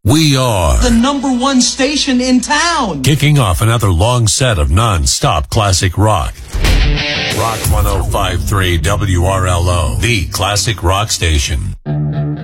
We are the #1 station in town. Kicking off another long set of non-stop classic rock. Rock 105.3 WRLO, the classic rock station.